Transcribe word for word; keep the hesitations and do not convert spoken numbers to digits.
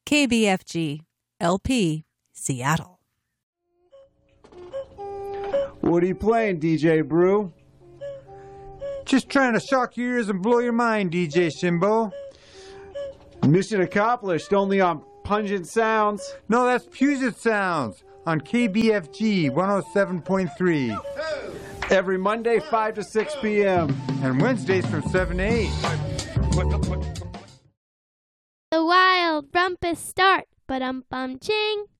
K B F G, L P, Seattle. What are you playing, D J Brew? Just trying to shock your ears and blow your mind, D J Simbo. Mission accomplished, only on Pungent Sounds. No, that's Puget Sounds on K B F G one oh seven point three. Every Monday, five to six p.m. And Wednesdays from seven to eight. The wild rumpus start, ba-dum-bum ching.